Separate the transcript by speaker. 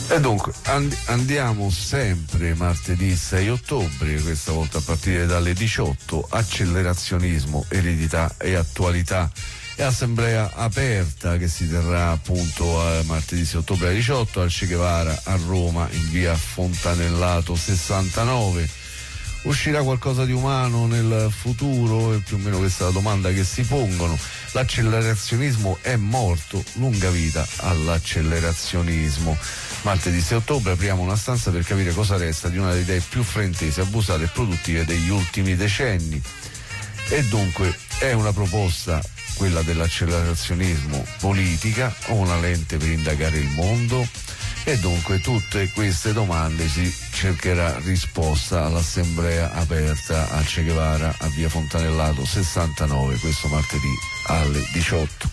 Speaker 1: E dunque andiamo sempre martedì 6 ottobre, questa volta a partire dalle 18, accelerazionismo, eredità e attualità e assemblea aperta che si terrà appunto martedì 6 ottobre alle 18 al Che Guevara a Roma in via Fontanellato 69. Uscirà qualcosa di umano nel futuro? E più o meno questa è la domanda che si pongono. L'accelerazionismo è morto, lunga vita all'accelerazionismo. Martedì 6 ottobre apriamo una stanza per capire cosa resta di una delle idee più frentesi, abusate e produttive degli ultimi decenni. E dunque è una proposta, quella dell'accelerazionismo, politica o una lente per indagare il mondo? E dunque tutte queste domande si cercherà risposta all'assemblea aperta al Che Guevara a via Fontanellato 69 questo martedì alle 18.